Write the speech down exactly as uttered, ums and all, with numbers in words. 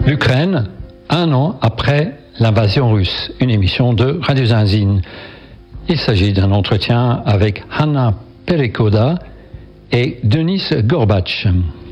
L'Ukraine, un an après l'invasion russe, une émission de Radio Zinzine. Il s'agit d'un entretien avec Hanna Perekoda et Denis Gorbatch.